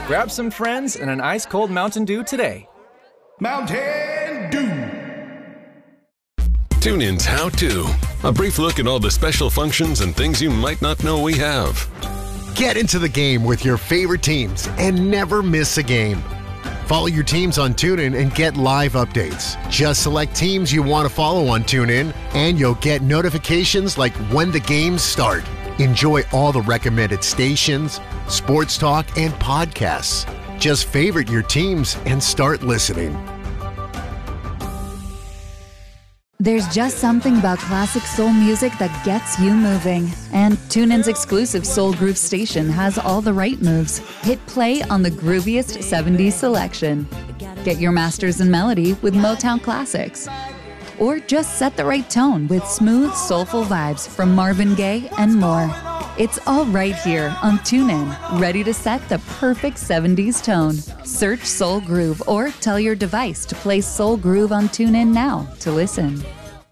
Grab some friends and an ice-cold Mountain Dew today. Mountain Dew. TuneIn's How To. A brief look at all the special functions and things you might not know we have. Get into the game with your favorite teams and never miss a game. Follow your teams on TuneIn and get live updates. Just select teams you want to follow on TuneIn, and you'll get notifications like when the games start. Enjoy all the recommended stations, sports talk, and podcasts. Just favorite your teams and start listening. There's just something about classic soul music that gets you moving. And TuneIn's exclusive Soul Groove station has all the right moves. Hit play on the grooviest 70s selection. Get your masters in melody with Motown Classics. Or just set the right tone with smooth, soulful vibes from Marvin Gaye and more. It's all right here on TuneIn, ready to set the perfect 70s tone. Search Soul Groove or tell your device to play Soul Groove on TuneIn now to listen.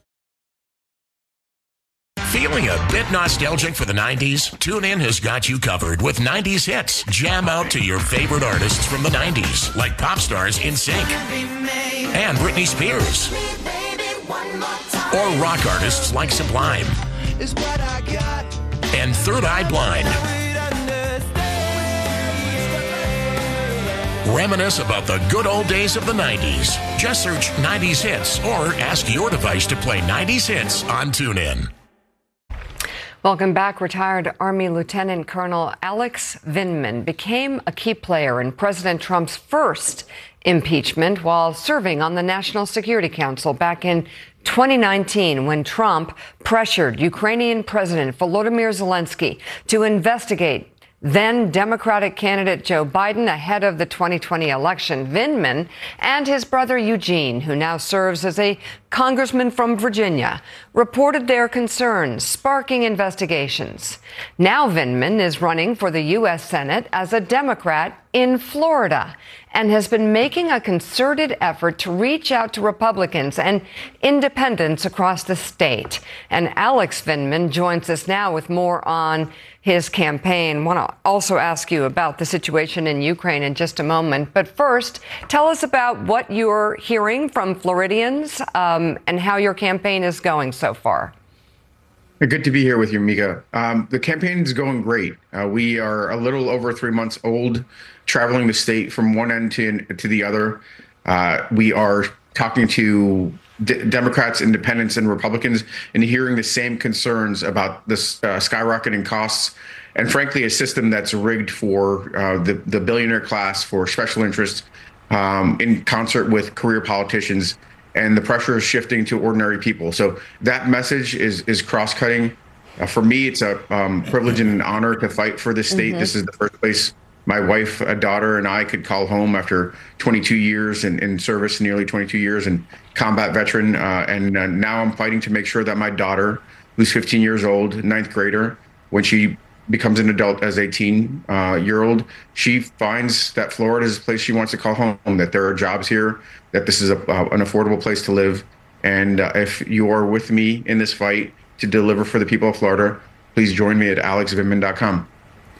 Feeling a bit nostalgic for the 90s? TuneIn has got you covered with 90s hits. Jam out to your favorite artists from the 90s, like pop stars NSYNC and Britney Spears. Or rock artists like Sublime and Third Eye Blind. Reminisce about the good old days of the 90s. Just search 90s hits or ask your device to play 90s hits on TuneIn. Welcome back. Retired Army Lieutenant Colonel Alex Vindman became a key player in President Trump's first impeachment while serving on the National Security Council back in 2019 when Trump pressured Ukrainian President Volodymyr Zelensky to investigate then Democratic candidate Joe Biden ahead of the 2020 election. Vindman and his brother Eugene, who now serves as a congressman from Virginia, reported their concerns, sparking investigations. Now Vindman is running for the U.S. Senate as a Democrat in Florida and has been making a concerted effort to reach out to Republicans and independents across the state. And Alex Vindman joins us now with more on his campaign. I want to also ask you about the situation in Ukraine in just a moment. But first, tell us about what you're hearing from Floridians and how your campaign is going so far. Good to be here with you, Mika. The campaign is going great. We are a little over 3 months old, traveling the state from one end to the other. We are talking to Democrats, independents, and Republicans, and hearing the same concerns about this skyrocketing costs, and frankly, a system that's rigged for the billionaire class, for special interests, in concert with career politicians. And the pressure is shifting to ordinary people. So that message is cross-cutting. For me, it's a privilege and an honor to fight for this state. Mm-hmm. This is the first place my wife, a daughter, and I could call home after 22 years in service, nearly 22 years, and combat veteran. And now I'm fighting to make sure that my daughter, who's 15 years old, ninth grader, when she becomes an adult as 18-year-old, she finds that Florida is a place she wants to call home, that there are jobs here, that this is an affordable place to live. And if you are with me in this fight to deliver for the people of Florida, please join me at alexvindman.com.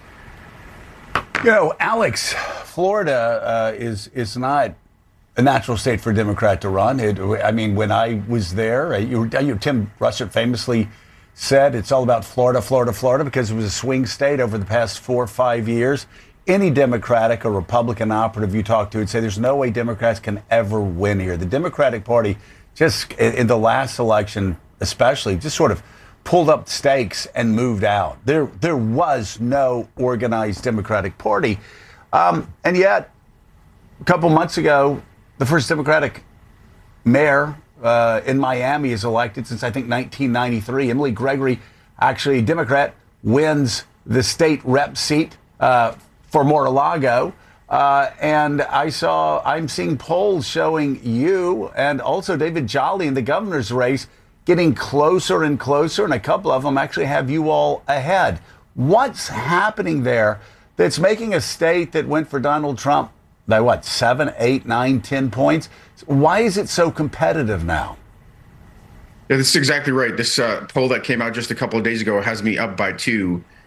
You know, Alex, Florida is not a natural state for a Democrat to run. I mean, when I was there, Tim Russert famously said it's all about Florida, Florida, Florida, because it was a swing state over the past 4 or 5 years. Any Democratic or Republican operative you talk to would say there's no way Democrats can ever win here. The Democratic Party just in the last election, especially, just sort of pulled up stakes and moved out. There was no organized Democratic Party. And yet, a couple months ago, the first Democratic mayor in Miami is elected since, I think, 1993. Emily Gregory, actually a Democrat, wins the state rep seat for Mar-a-Lago. And I'm seeing polls showing you and also David Jolly in the governor's race getting closer and closer, and a couple of them actually have you all ahead. What's happening there that's making a state that went for Donald Trump by 7, 8, 9, 10 points? Why is it so competitive now? Yeah, this is exactly right. This poll that came out just a couple of days ago has me up by 2.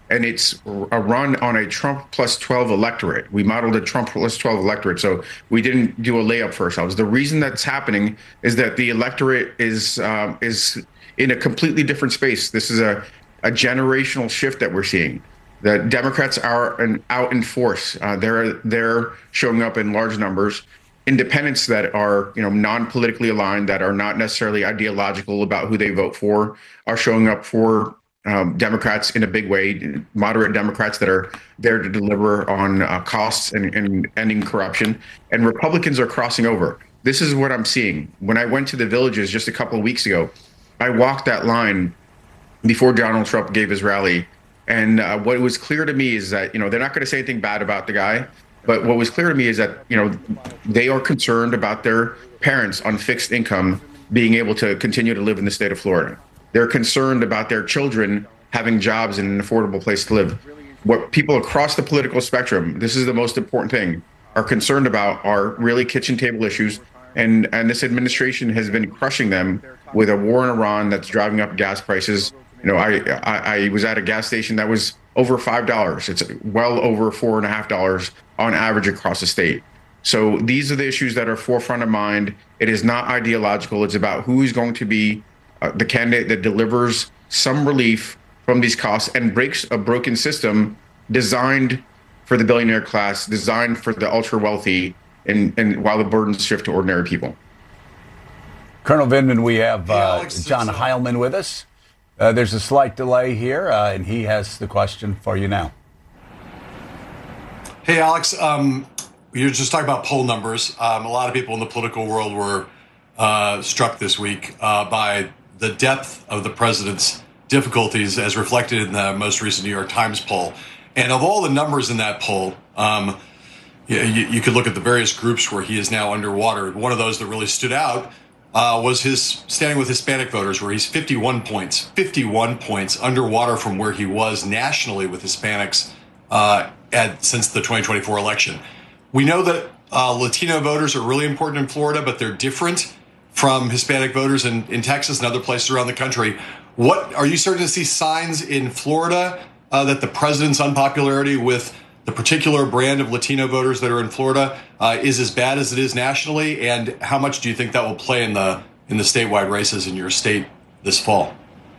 and it's a run on a Trump plus 12 electorate. We modeled a Trump plus 12 electorate, so we didn't do a layup for ourselves. The reason that's happening is that the electorate is in a completely different space. This is a generational shift that we're seeing. The Democrats are out in force. They're showing up in large numbers. Independents that are, non-politically aligned, that are not necessarily ideological about who they vote for, are showing up for Democrats in a big way. Moderate Democrats that are there to deliver on costs and ending corruption. And Republicans are crossing over. This is what I'm seeing. When I went to the Villages just a couple of weeks ago, I walked that line before Donald Trump gave his rally. And what was clear to me is that, they're not going to say anything bad about the guy. But what was clear to me is that, they are concerned about their parents on fixed income being able to continue to live in the state of Florida. They're concerned about their children having jobs in an affordable place to live. What people across the political spectrum, this is the most important thing, are concerned about are really kitchen table issues. And this administration has been crushing them with a war in Iran that's driving up gas prices. I was at a gas station that was over $5. It's well over $4.50 on average across the state. So these are the issues that are forefront of mind. It is not ideological. It's about who is going to be the candidate that delivers some relief from these costs and breaks a broken system designed for the billionaire class, designed for the ultra wealthy, and while the burdens shift to ordinary people. Colonel Vindman, we have John Heilman with us. There's a slight delay here, and he has the question for you now. Hey, Alex, you're just talking about poll numbers. A lot of people in the political world were struck this week by the depth of the president's difficulties as reflected in the most recent New York Times poll. And of all the numbers in that poll, you could look at the various groups where he is now underwater. One of those that really stood out was his standing with Hispanic voters, where he's 51 points underwater from where he was nationally with Hispanics since the 2024 election. We know that Latino voters are really important in Florida, but they're different from Hispanic voters in Texas and other places around the country. What are you starting to see signs in Florida that the president's unpopularity with the particular brand of Latino voters that are in Florida is as bad as it is nationally? And how much do you think that will play in the statewide races in your state this fall?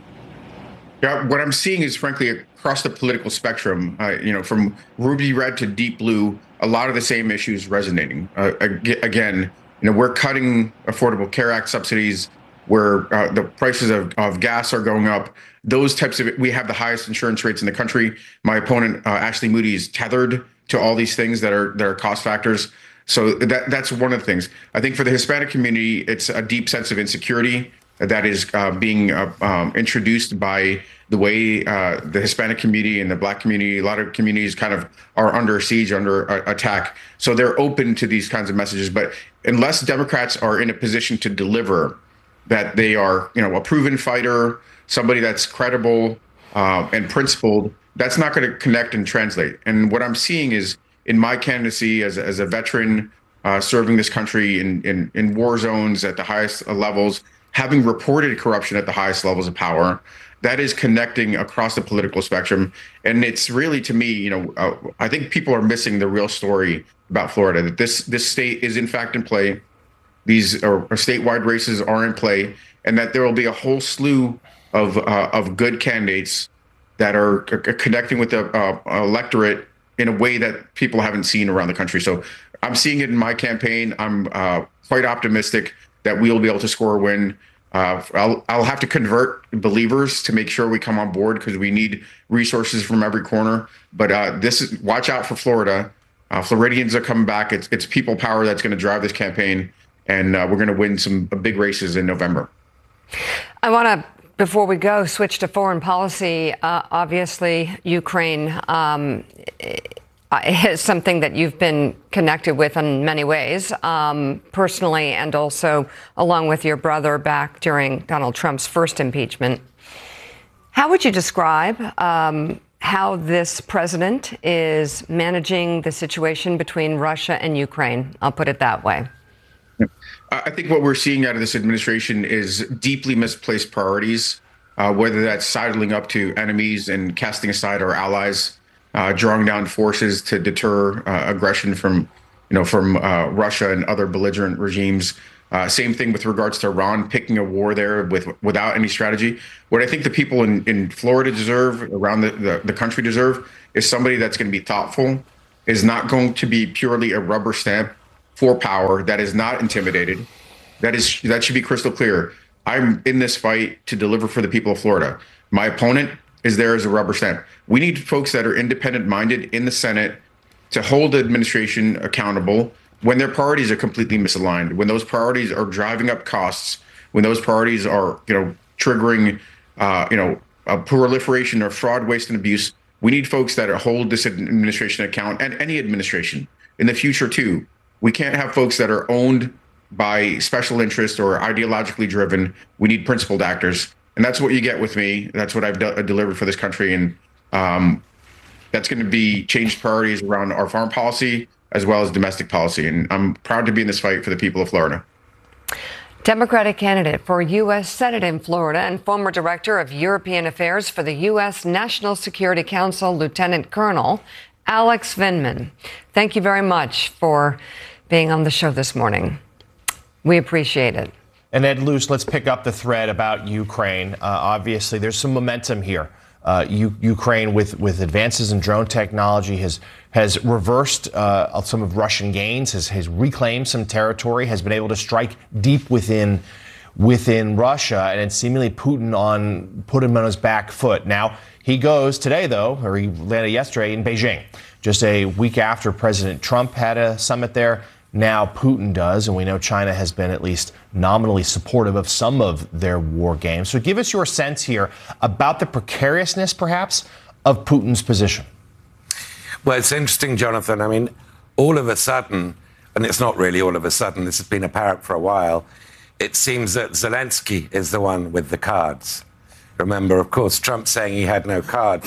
Yeah, what I'm seeing is, frankly, across the political spectrum, from ruby red to deep blue, a lot of the same issues resonating. Again, we're cutting Affordable Care Act subsidies, where the prices of gas are going up. Those types of, we have the highest insurance rates in the country. My opponent, Ashley Moody, is tethered to all these things that are cost factors. So that's one of the things. I think for the Hispanic community, it's a deep sense of insecurity that is being introduced by the way the Hispanic community and the Black community, a lot of communities kind of are under siege, under attack. So they're open to these kinds of messages. But unless Democrats are in a position to deliver, that they are, a proven fighter, somebody that's credible and principled, that's not going to connect and translate. And what I'm seeing is, in my candidacy as a veteran serving this country in war zones at the highest levels, having reported corruption at the highest levels of power, that is connecting across the political spectrum. And it's really, to me, I think people are missing the real story about Florida, that this state is in fact in play. These statewide races are in play, and that there will be a whole slew of good candidates that are connecting with the electorate in a way that people haven't seen around the country. So I'm seeing it in my campaign. I'm quite optimistic that we'll be able to score a win. I'll have to convert believers to make sure we come on board, because we need resources from every corner. But watch out for Florida. Floridians are coming back. It's people power that's going to drive this campaign, and we're going to win some big races in November. I want to, before we go, switch to foreign policy. Obviously, Ukraine is something that you've been connected with in many ways, personally, and also along with your brother back during Donald Trump's first impeachment. How would you describe how this president is managing the situation between Russia and Ukraine? I'll put it that way. I think what we're seeing out of this administration is deeply misplaced priorities. whether that's sidling up to enemies and casting aside our allies, drawing down forces to deter aggression from Russia and other belligerent regimes. Same thing with regards to Iran, picking a war there without any strategy. What I think the people in Florida deserve, around the country deserve, is somebody that's going to be thoughtful, is not going to be purely a rubber stamp for power, that is not intimidated. That should be crystal clear. I'm in this fight to deliver for the people of Florida. My opponent is there as a rubber stamp. We need folks that are independent-minded in the Senate to hold the administration accountable when their priorities are completely misaligned, when those priorities are driving up costs, when those priorities are, triggering, a proliferation of fraud, waste, and abuse. We need folks that hold this administration account, and any administration in the future too. We can't have folks that are owned by special interest or ideologically driven. We need principled actors, and that's what you get with me. That's what I've delivered for this country, and that's going to be changed priorities around our foreign policy as well as domestic policy. And I'm proud to be in this fight for the people of Florida. Democratic candidate for U.S. Senate in Florida and former director of European Affairs for the U.S. National Security Council, Lieutenant Colonel Alex Vindman. Thank you very much for being on the show this morning. We appreciate it. And Ed Luce, let's pick up the thread about Ukraine. Obviously, there's some momentum here. Ukraine, with advances in drone technology, has reversed some of Russian gains, has reclaimed some territory, has been able to strike deep within Russia, and it's seemingly put him on his back foot. Now, he goes today, though, or he landed yesterday in Beijing, just a week after President Trump had a summit there. Now Putin does, and we know China has been at least nominally supportive of some of their war games. So give us your sense here about the precariousness, perhaps, of Putin's position. Well, it's interesting, Jonathan. I mean, all of a sudden, and it's not really all of a sudden, this has been apparent for a while, it seems that Zelensky is the one with the cards. Remember, of course, Trump saying he had no cards.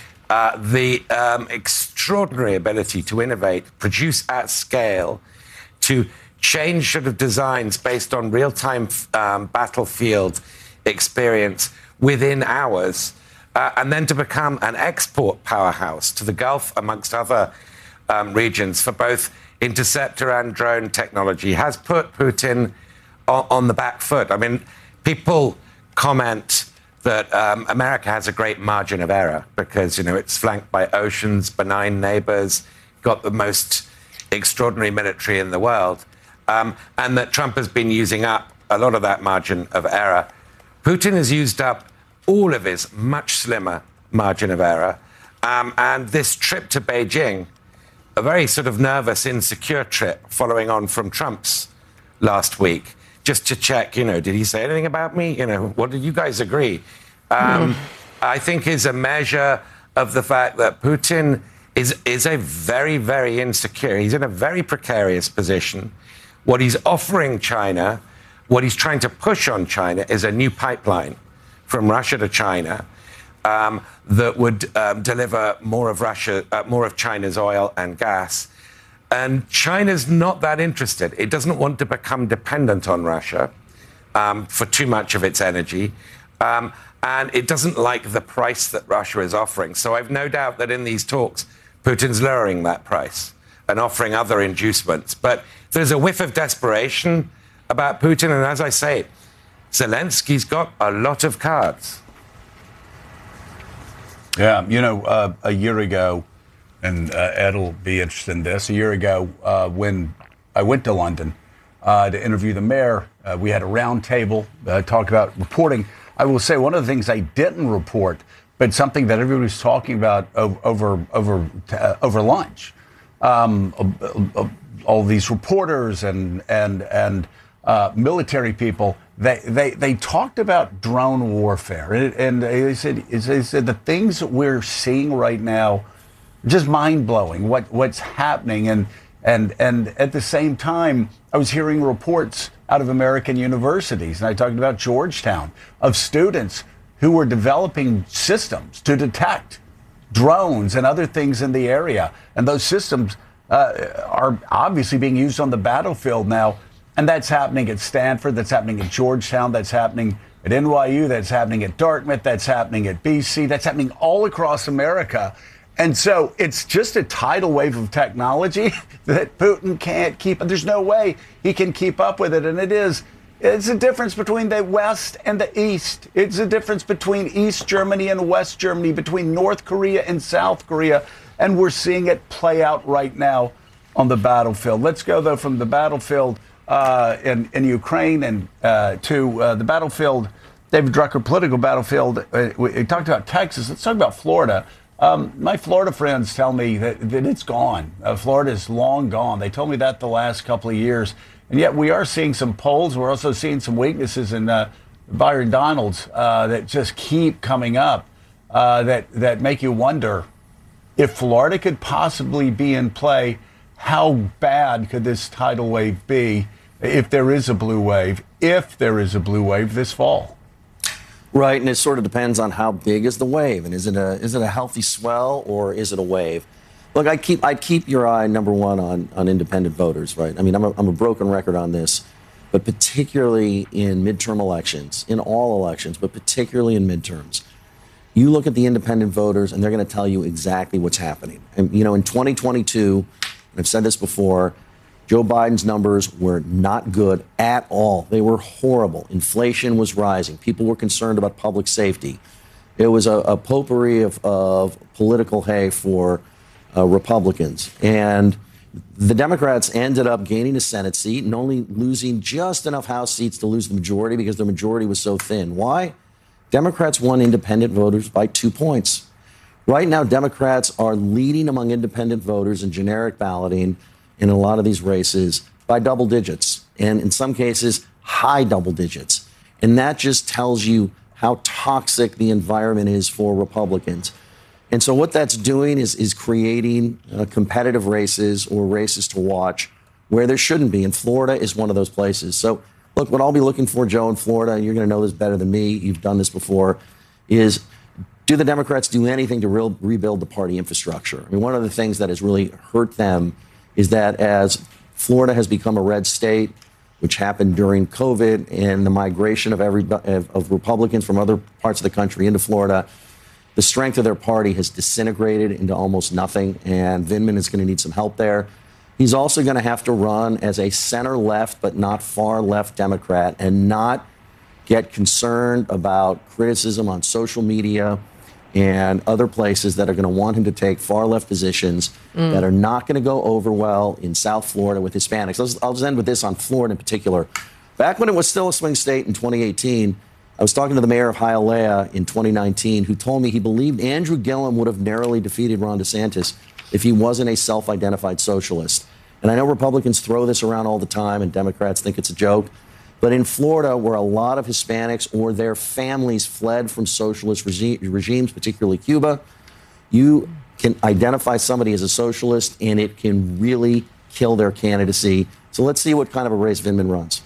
The extraordinary ability to innovate, produce at scale, to change sort of designs based on real-time battlefield experience within hours, and then to become an export powerhouse to the Gulf, amongst other regions, for both interceptor and drone technology, has put Putin on the back foot. I mean, people comment that America has a great margin of error because, it's flanked by oceans, benign neighbors, got the most extraordinary military in the world, and that Trump has been using up a lot of that margin of error. Putin has used up all of his much slimmer margin of error, and this trip to Beijing, a very sort of nervous, insecure trip following on from Trump's last week, just to check, did he say anything about me? What did you guys agree? I think is a measure of the fact that Putin is a very, very insecure. He's in a very precarious position. What he's offering China, what he's trying to push on China, is a new pipeline from Russia to China that would deliver more of China's oil and gas. And China's not that interested. It doesn't want to become dependent on Russia for too much of its energy. And it doesn't like the price that Russia is offering. So I've no doubt that in these talks, Putin's lowering that price and offering other inducements. But there's a whiff of desperation about Putin. And as I say, Zelensky's got a lot of cards. Yeah, a year ago, and Ed will be interested in this, a year ago when I went to London to interview the mayor, we had a round table, talk about reporting. I will say one of the things I didn't report, but something that everybody was talking about over lunch. All these reporters and military people, they talked about drone warfare, and they said the things that we're seeing right now, just mind blowing. What's happening, and at the same time, I was hearing reports out of American universities, and I talked about Georgetown, of students who were developing systems to detect drones and other things in the area. And those systems are obviously being used on the battlefield now. And that's happening at Stanford, that's happening at Georgetown, that's happening at NYU, that's happening at Dartmouth, that's happening at BC, that's happening all across America. And so it's just a tidal wave of technology that Putin can't keep. There's no way he can keep up with it. And it's a difference between the West and the East. It's a difference between East Germany and West Germany, between North Korea and South Korea. And we're seeing it play out right now on the battlefield. Let's go, though, from the battlefield in Ukraine and to the battlefield, David Drucker, political battlefield. We talked about Texas. Let's talk about Florida. My Florida friends tell me that it's gone. Florida is long gone. They told me that the last couple of years. And yet we are seeing some polls. We're also seeing some weaknesses in Byron Donalds that just keep coming up that make you wonder if Florida could possibly be in play. How bad could this tidal wave be if there is a blue wave this fall? Right, and it sort of depends on how big is the wave, and is it a healthy swell or is it a wave? Look, I'd keep your eye, number one, on independent voters, right? I mean, I'm a broken record on this, but particularly in midterm elections, in all elections, but particularly in midterms. You look at the independent voters, and they're going to tell you exactly what's happening. And, you know, in 2022, and I've said this before, Joe Biden's numbers were not good at all. They were horrible. Inflation was rising. People were concerned about public safety. It was a potpourri of political hay for Republicans. And the Democrats ended up gaining a Senate seat and only losing just enough House seats to lose the majority because the majority was so thin. Why? Democrats won independent voters by 2 points. Right now, Democrats are leading among independent voters in generic balloting in a lot of these races by double digits, and in some cases, high double digits. And that just tells you how toxic the environment is for Republicans. And so what that's doing is creating competitive races or races to watch where there shouldn't be. And Florida is one of those places. So, look, what I'll be looking for, Joe, in Florida, and you're going to know this better than me, you've done this before, is do the Democrats do anything to rebuild the party infrastructure? I mean, one of the things that has really hurt them is that as Florida has become a red state, which happened during COVID and the migration of Republicans from other parts of the country into Florida, the strength of their party has disintegrated into almost nothing, and Vindman is going to need some help there. He's also going to have to run as a center-left but not far-left Democrat and not get concerned about criticism on social media and other places that are going to want him to take far-left positions that are not going to go over well in South Florida with Hispanics. I'll just end with this on Florida in particular. Back when it was still a swing state in 2018, I was talking to the mayor of Hialeah in 2019 who told me he believed Andrew Gillum would have narrowly defeated Ron DeSantis if he wasn't a self-identified socialist. And I know Republicans throw this around all the time and Democrats think it's a joke. But in Florida, where a lot of Hispanics or their families fled from socialist regimes, particularly Cuba, you can identify somebody as a socialist, and it can really kill their candidacy. So let's see what kind of a race Vindman runs.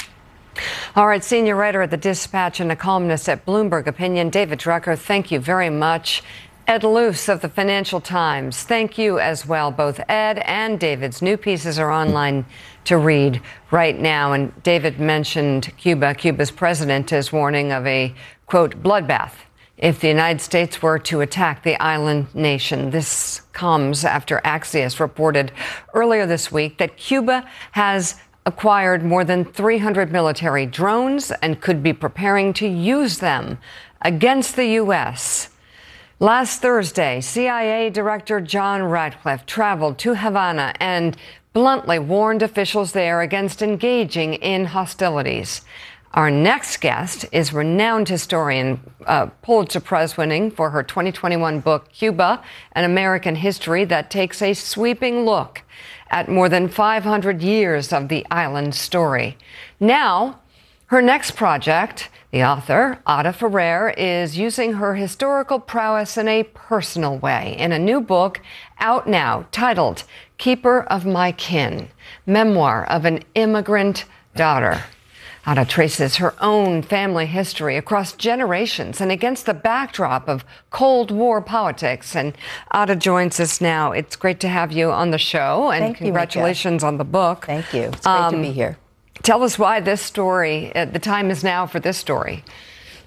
All right, senior writer at The Dispatch and a columnist at Bloomberg Opinion, David Drucker, thank you very much. Ed Luce of the Financial Times, thank you as well. Both Ed and David's new pieces are online to read right now. And David mentioned Cuba. Cuba's president is warning of a, quote, bloodbath if the United States were to attack the island nation. This comes after Axios reported earlier this week that Cuba has acquired more than 300 military drones and could be preparing to use them against the U.S. Last Thursday, CIA Director John Ratcliffe traveled to Havana and bluntly warned officials there against engaging in hostilities. Our next guest is renowned historian, Pulitzer Prize winning for her 2021 book, Cuba, An American History, that takes a sweeping look at more than 500 years of the island story. Now, her next project, the author, Ada Ferrer, is using her historical prowess in a personal way in a new book out now titled Keeper of My Kin, Memoir of an Immigrant Daughter. Ada traces her own family history across generations and against the backdrop of Cold War politics. And Ada joins us now. It's great to have you on the show, and congratulations on the book. Thank you. It's great to be here. Tell us why this story, the time is now for this story.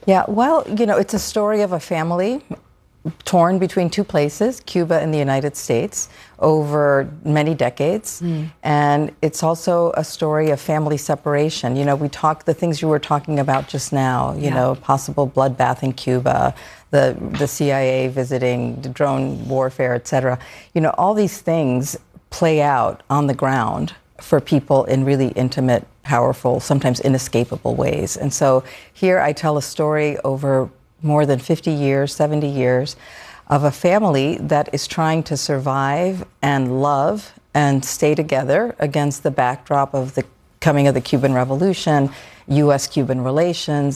Yeah, well, it's a story of a family torn between two places, Cuba and the United States, over many decades. And it's also a story of family separation. The things you were talking about just now, possible bloodbath in Cuba, the CIA visiting, the drone warfare, et cetera. All these things play out on the ground for people in really intimate, powerful, sometimes inescapable ways. And so here I tell a story over more than 50 years, 70 years, of a family that is trying to survive and love and stay together against the backdrop of the coming of the Cuban Revolution, U.S.-Cuban relations,